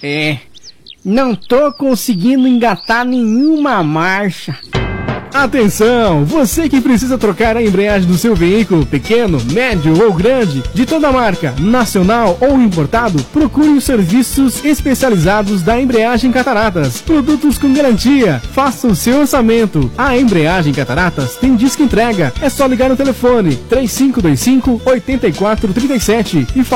Não tô conseguindo engatar nenhuma marcha. Atenção! Você que precisa trocar a embreagem do seu veículo, pequeno, médio ou grande, de toda marca, nacional ou importado, procure os serviços especializados da Embreagem Cataratas. Produtos com garantia. Faça o seu orçamento. A Embreagem Cataratas tem disco entrega. É só ligar no telefone 3525-8437 e